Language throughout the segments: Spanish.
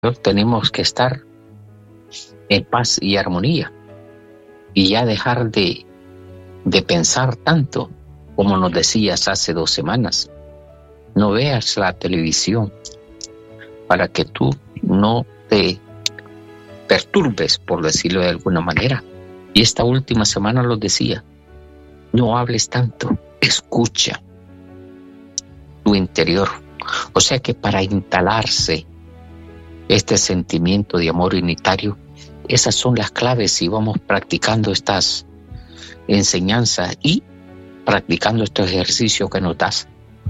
tenemos que estar en paz y armonía y ya dejar de pensar tanto, como nos decías hace 2 semanas. No veas la televisión para que tú no te perturbes, por decirlo de alguna manera. Y esta última semana lo decía, no hables tanto, escucha tu interior. O sea que para instalarse este sentimiento de amor unitario, esas son las claves si vamos practicando estas enseñanzas y practicando estos ejercicios que nos das.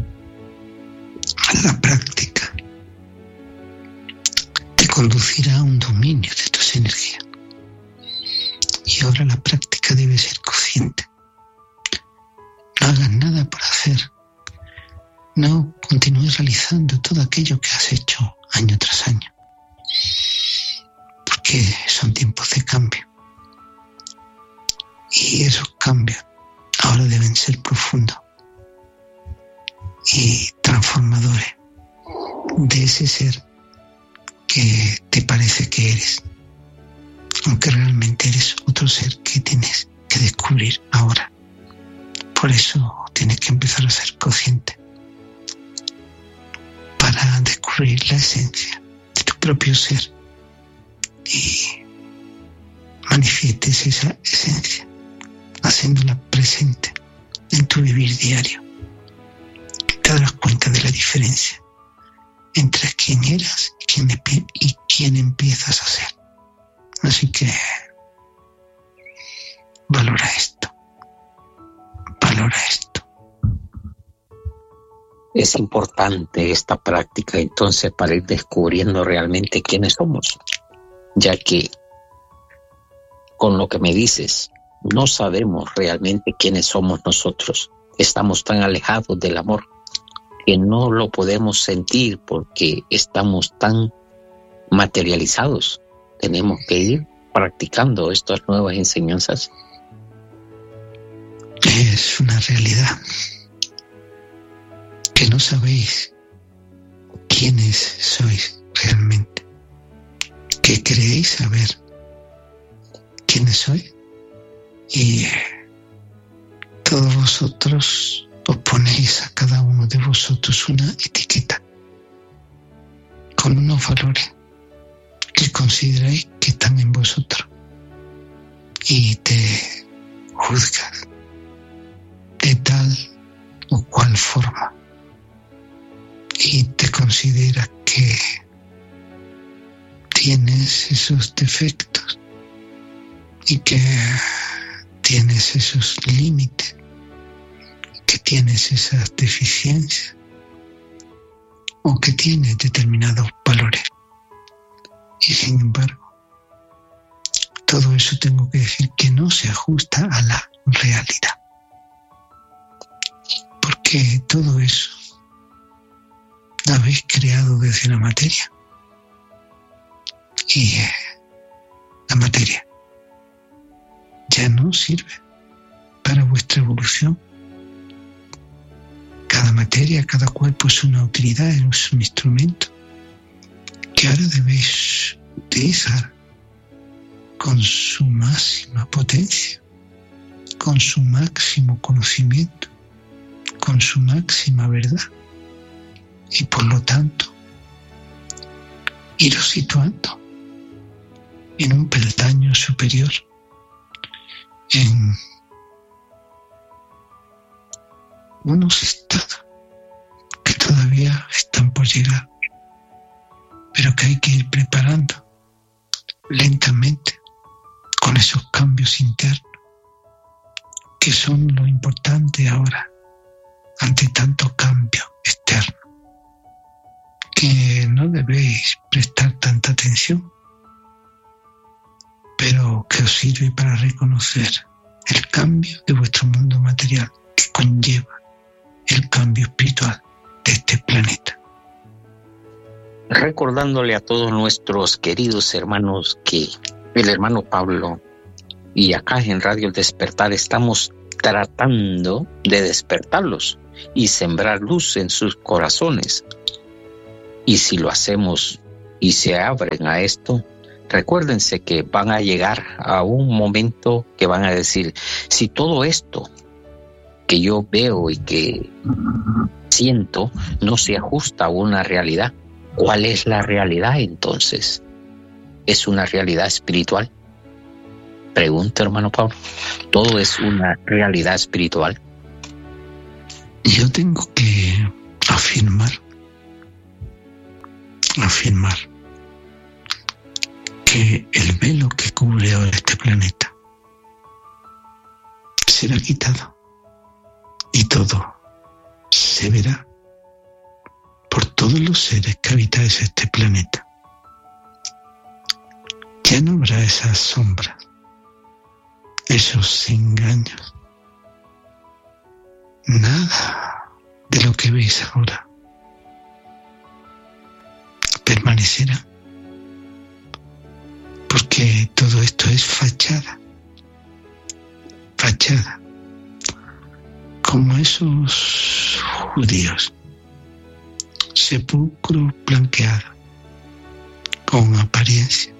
La práctica te conducirá a un dominio de tus energías. Y ahora la práctica debe ser consciente. No hagas nada por hacer. No continúes realizando todo aquello que has hecho año tras año. Porque son tiempos de cambio. Y esos cambios ahora deben ser profundos y transformadores de ese ser que te parece que eres, aunque realmente eres otro ser que tienes que descubrir ahora. Por eso tienes que empezar a ser consciente para descubrir la esencia de tu propio ser y manifiestes esa esencia haciéndola presente en tu vivir diario. Te darás cuenta de la diferencia entre quién eras y quién empiezas a ser. Así que valora esto. Valora esto. Es importante esta práctica entonces para ir descubriendo realmente quiénes somos, ya que con lo que me dices no sabemos realmente quiénes somos nosotros. Estamos tan alejados del amor que no lo podemos sentir porque estamos tan materializados. Tenemos que ir practicando estas nuevas enseñanzas. Es una realidad que no sabéis quiénes sois realmente, que creéis saber quiénes sois y todos vosotros os ponéis a cada uno de vosotros una etiqueta con unos valores que consideráis que están en vosotros y te juzgas de tal o cual forma y te consideras que tienes esos defectos y que tienes esos límites, que tienes esas deficiencias o que tienes determinados valores. Y sin embargo, todo eso tengo que decir que no se ajusta a la realidad. Porque todo eso lo habéis creado desde la materia. Y la materia ya no sirve para vuestra evolución. Cada materia, cada cuerpo es una utilidad, es un instrumento que ahora debéis utilizar con su máxima potencia, con su máximo conocimiento, con su máxima verdad. Y por lo tanto, iros situando en un peldaño superior, en unos estados que todavía están por llegar, pero que hay que ir preparando lentamente con esos cambios internos que son lo importante ahora ante tanto cambio externo, que no debéis prestar tanta atención, pero que os sirve para reconocer el cambio de vuestro mundo material que conlleva el cambio espiritual de este planeta. Recordándole a todos nuestros queridos hermanos que el hermano Pablo y acá en Radio El Despertar estamos tratando de despertarlos y sembrar luz en sus corazones. Y si lo hacemos y se abren a esto, recuérdense que van a llegar a un momento que van a decir, si todo esto que yo veo y que siento no se ajusta a una realidad, ¿cuál es la realidad entonces? ¿Es una realidad espiritual? Pregunta, hermano Pablo. ¿Todo es una realidad espiritual? Yo tengo que afirmar que el velo que cubre ahora este planeta será quitado y todo se verá por todos los seres que habitáis este planeta. Ya no habrá esas sombras, esos engaños, nada de lo que veis ahora permanecerá, porque todo esto es fachada, como esos judíos, sepulcro blanqueado, con apariencia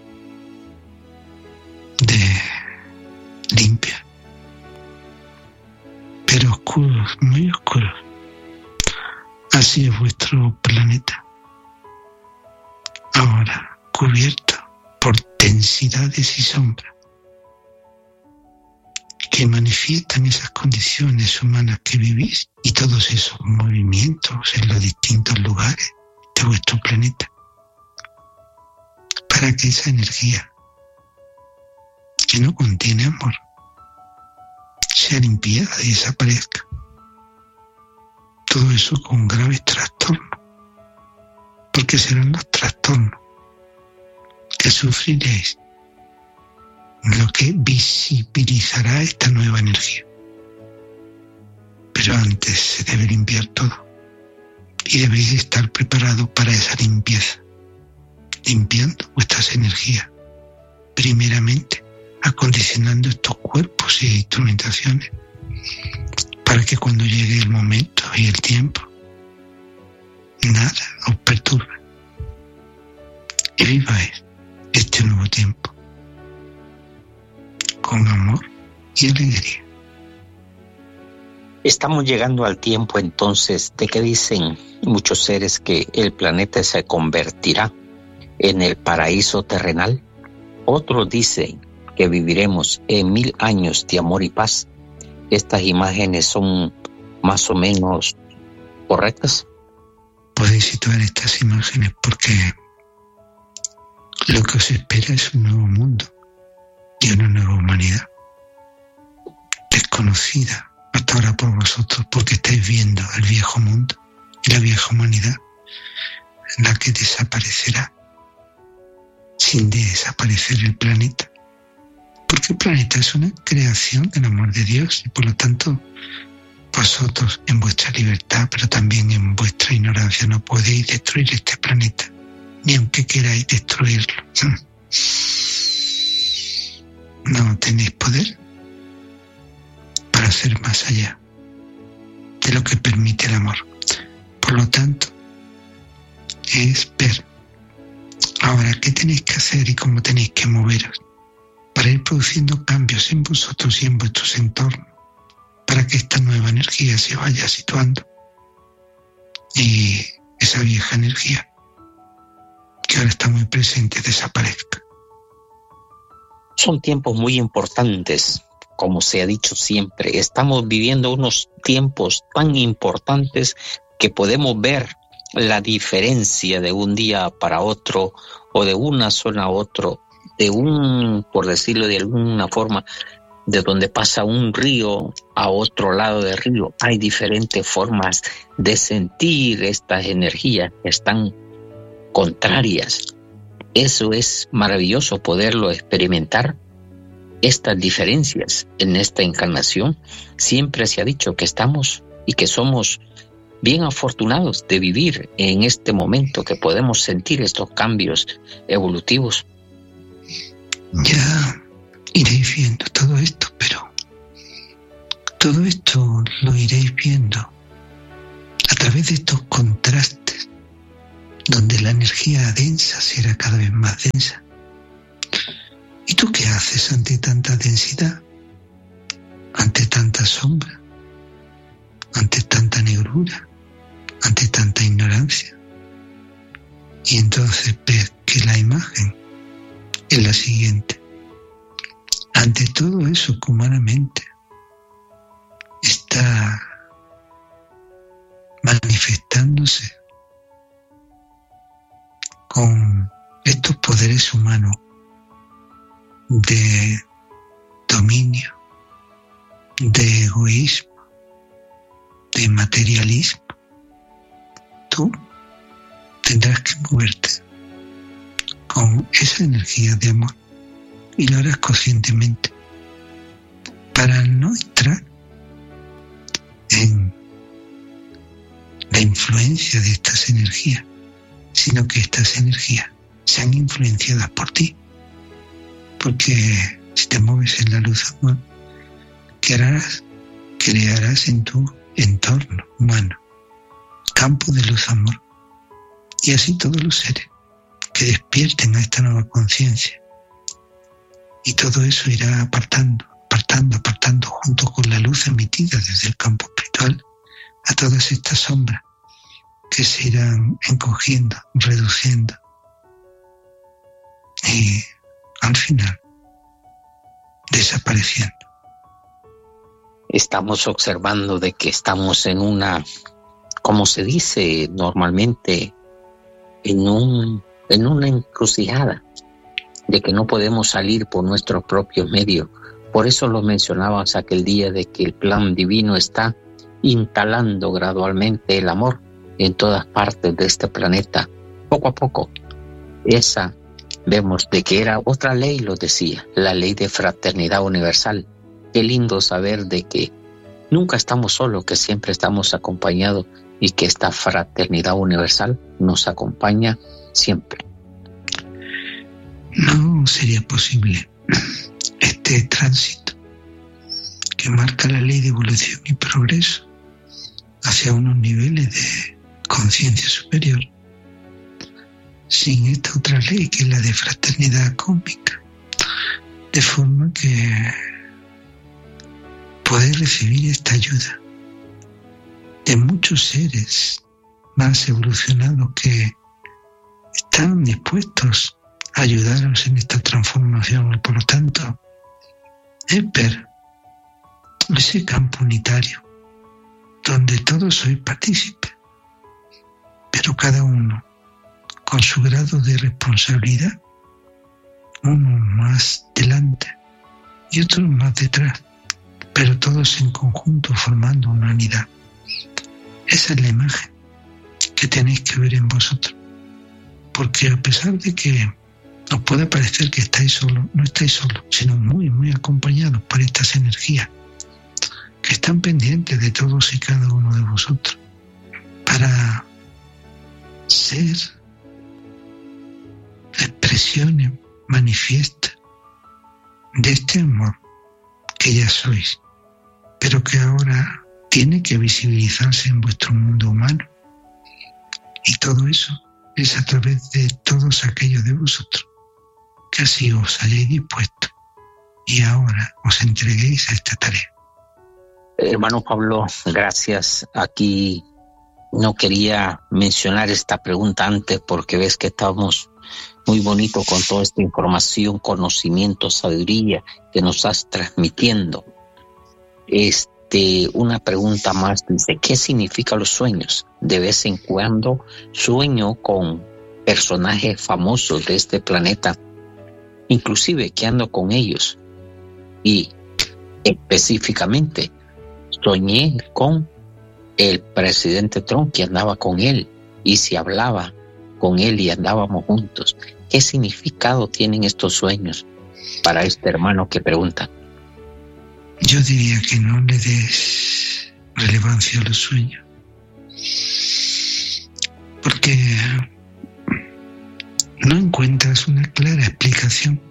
de limpia, pero oscuros, muy oscuros. Así es vuestro planeta, ahora cubierto por densidades y sombras que manifiestan esas condiciones humanas que vivís y todos esos movimientos en los distintos lugares de vuestro planeta, para que esa energía que no contiene amor sea limpiada y desaparezca. Todo eso con graves trastornos, porque serán los trastornos que sufriréis lo que visibilizará esta nueva energía. Pero antes se debe limpiar todo y debéis estar preparados para esa limpieza, limpiando vuestras energías, primeramente acondicionando estos cuerpos y instrumentaciones para que cuando llegue el momento y el tiempo nada os perturbe y viváis este nuevo tiempo con amor y alegría. Estamos llegando al tiempo entonces de que dicen muchos seres que el planeta se convertirá en el paraíso terrenal. Otros dicen que viviremos en 1000 años de amor y paz. ¿Estas imágenes son más o menos correctas? Podéis situar estas imágenes porque lo que os espera es un nuevo mundo y una nueva humanidad desconocida hasta ahora por vosotros, porque estáis viendo el viejo mundo y la vieja humanidad, la que desaparecerá sin desaparecer el planeta, porque el planeta es una creación del amor de Dios y por lo tanto vosotros en vuestra libertad, pero también en vuestra ignorancia, no podéis destruir este planeta, ni aunque queráis destruirlo. No tenéis poder para hacer más allá de lo que permite el amor. Por lo tanto, es ver ahora qué tenéis que hacer y cómo tenéis que moveros para ir produciendo cambios en vosotros y en vuestros entornos, para que esta nueva energía se vaya situando y esa vieja energía que ahora está muy presente desaparezca. Son tiempos muy importantes, como se ha dicho siempre. Estamos viviendo unos tiempos tan importantes que podemos ver la diferencia de un día para otro o de una zona a otro, por decirlo de alguna forma, de donde pasa un río a otro lado del río. Hay diferentes formas de sentir estas energías que están contrarias. Eso es maravilloso poderlo experimentar, estas diferencias en esta encarnación. Siempre se ha dicho que estamos y que somos bien afortunados de vivir en este momento, que podemos sentir estos cambios evolutivos. Ya iréis viendo todo esto, pero todo esto lo iréis viendo a través de estos contrastes donde la energía densa será cada vez más densa. ¿Y tú qué haces ante tanta densidad? Ante tanta sombra, ante tanta negrura, ante tanta ignorancia. Y entonces ves que la imagen es la siguiente. Ante todo eso que humanamente está manifestándose con estos poderes humanos de dominio, de egoísmo, de materialismo, tú tendrás que moverte con esa energía de amor y lo harás conscientemente para no entrar en la influencia de estas energías, sino que estas energías sean influenciadas por ti, porque si te mueves en la luz amor, ¿qué harás? Crearás en tu entorno humano campo de luz amor, y así todos los seres que despierten a esta nueva conciencia, y todo eso irá apartando junto con la luz emitida desde el campo espiritual a todas estas sombras que se irán encogiendo, reduciendo y al final desapareciendo. Estamos observando de que estamos en una, como se dice normalmente, en una encrucijada, de que no podemos salir por nuestros propios medios. Por eso lo mencionabas aquel día, de que el plan divino está instalando gradualmente el amor en todas partes de este planeta, poco a poco. Esa vemos de que era otra ley, lo decía, la ley de fraternidad universal. Qué lindo saber de que nunca estamos solos, que siempre estamos acompañados y que esta fraternidad universal nos acompaña siempre. No sería posible este tránsito que marca la ley de evolución y progreso hacia unos niveles de conciencia superior sin esta otra ley, que es la de fraternidad cósmica, de forma que poder recibir esta ayuda de muchos seres más evolucionados que están dispuestos a ayudaros en esta transformación, y por lo tanto es ver ese campo unitario donde todos sois partícipes, pero cada uno con su grado de responsabilidad, uno más delante y otro más detrás, pero todos en conjunto formando una unidad. Esa es la imagen que tenéis que ver en vosotros, porque a pesar de que os puede parecer que estáis solos, no estáis solos, sino muy, muy acompañados por estas energías que están pendientes de todos y cada uno de vosotros para ser expresiones manifiestas de este amor que ya sois, pero que ahora tiene que visibilizarse en vuestro mundo humano. Y todo eso es a través de todos aquellos de vosotros que así os hayáis dispuesto y ahora os entreguéis a esta tarea. Hermano Pablo, gracias. Aquí no quería mencionar esta pregunta antes porque ves que estamos muy bonito con toda esta información, conocimiento, sabiduría que nos estás transmitiendo. Una pregunta más dice, ¿qué significan los sueños? De vez en cuando sueño con personajes famosos de este planeta, inclusive que ando con ellos, y específicamente soñé con el presidente Trump, que andaba con él y se hablaba con él y andábamos juntos. ¿Qué significado tienen estos sueños para este hermano que pregunta? Yo diría que no le des relevancia a los sueños, porque no encuentras una clara explicación.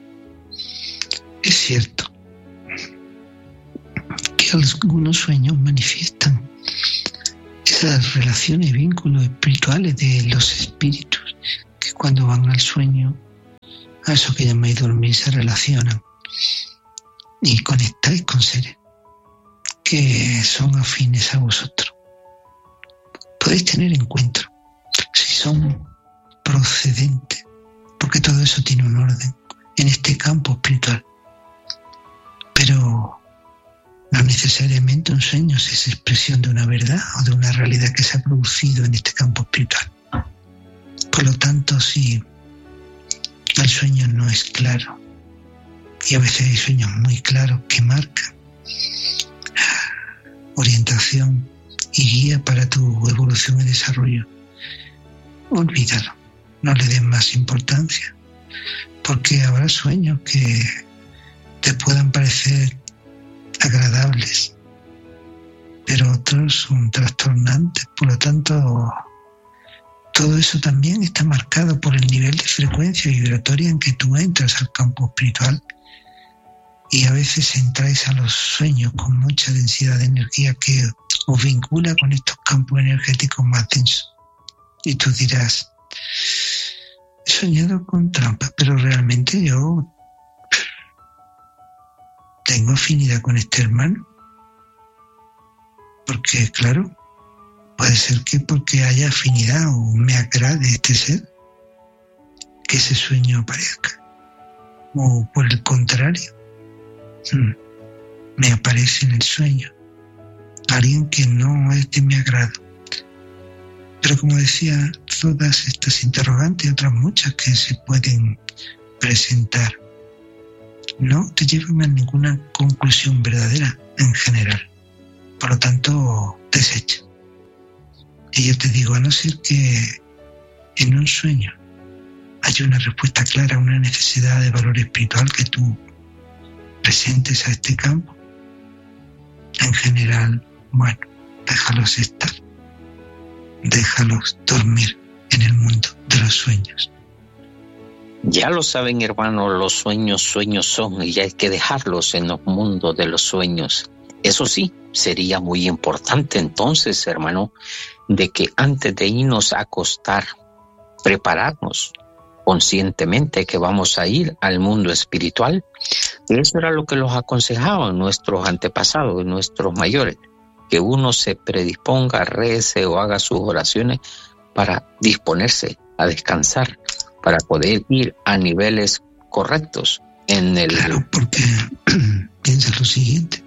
Es cierto que algunos sueños manifiestan esas relaciones y vínculos espirituales de los espíritus que cuando van al sueño, a eso que llamáis dormir, se relacionan y conectáis con seres que son afines a vosotros. Podéis tener encuentros si son procedentes, porque todo eso tiene un orden en este campo espiritual. Pero no necesariamente un sueño es expresión de una verdad o de una realidad que se ha producido en este campo espiritual. Por lo tanto, si el sueño no es claro, y a veces hay sueños muy claros que marcan orientación y guía para tu evolución y desarrollo, olvídalo, no le des más importancia, porque habrá sueños que te puedan parecer agradables, pero otros son trastornantes. Por lo tanto, todo eso también está marcado por el nivel de frecuencia vibratoria en que tú entras al campo espiritual, y a veces entráis a los sueños con mucha densidad de energía que os vincula con estos campos energéticos más densos. Y tú dirás, he soñado con trampas, pero realmente yo tengo afinidad con este hermano. Porque, claro, puede ser que porque haya afinidad o me agrade este ser, que ese sueño aparezca. O por el contrario, me aparece en el sueño alguien que no es de mi agrado. Pero como decía, todas estas interrogantes y otras muchas que se pueden presentar no te llevan a ninguna conclusión verdadera en general. Por lo tanto, desecha. Y yo te digo, a no ser que en un sueño haya una respuesta clara a una necesidad de valor espiritual que tú presentes a este campo, en general, bueno, déjalos estar. Déjalos dormir en el mundo de los sueños. Ya lo saben, hermanos, los sueños son, y hay que dejarlos en los mundos de los sueños. Eso sí, sería muy importante entonces, hermano, de que antes de irnos a acostar, prepararnos conscientemente que vamos a ir al mundo espiritual. Eso era lo que los aconsejaban nuestros antepasados, nuestros mayores, que uno se predisponga, rece o haga sus oraciones para disponerse a descansar, para poder ir a niveles correctos en el... Claro, porque piensa lo siguiente.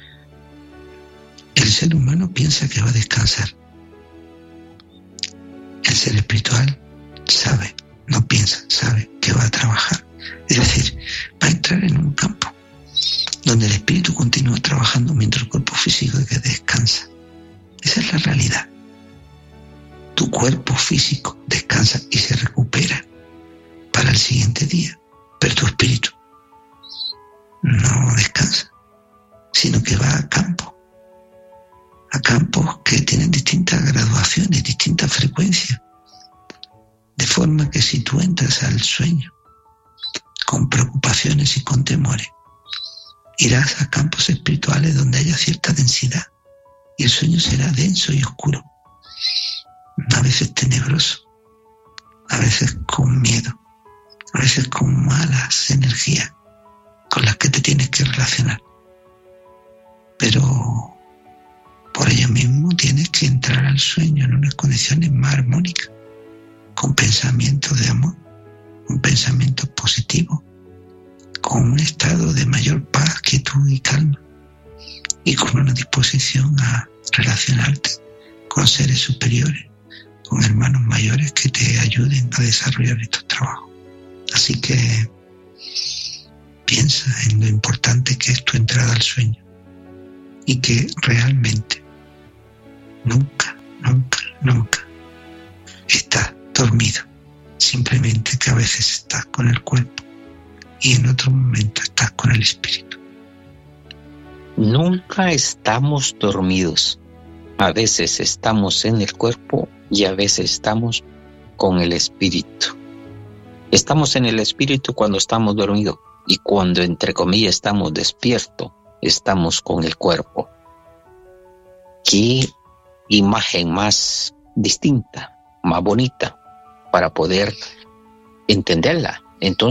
El ser humano piensa que va a descansar. El ser espiritual sabe, no piensa, sabe que va a trabajar. Es decir, va a entrar en un campo donde el espíritu continúa trabajando mientras el cuerpo físico descansa. Esa es la realidad. Tu cuerpo físico descansa y se recupera para el siguiente día, pero tu espíritu no descansa, sino que va a campos que tienen distintas graduaciones, distintas frecuencias, de forma que si tú entras al sueño con preocupaciones y con temores, irás a campos espirituales donde haya cierta densidad y el sueño será denso y oscuro, a veces tenebroso, a veces con miedo, a veces con malas energías con las que te tienes que relacionar. Pero por ello mismo tienes que entrar al sueño en unas condiciones más armónicas, con pensamientos de amor, con pensamientos positivos, con un estado de mayor paz, quietud y calma, y con una disposición a relacionarte con seres superiores, con hermanos mayores que te ayuden a desarrollar estos trabajos. Así que piensa en lo importante que es tu entrada al sueño y que realmente nunca estás dormido. Simplemente que a veces estás con el cuerpo y en otro momento estás con el espíritu. Nunca estamos dormidos. A veces estamos en el cuerpo y a veces estamos con el espíritu. Estamos en el espíritu cuando estamos dormidos y cuando, entre comillas, estamos despiertos, estamos con el cuerpo. Qué imagen más distinta, más bonita, para poder entenderla. Entonces,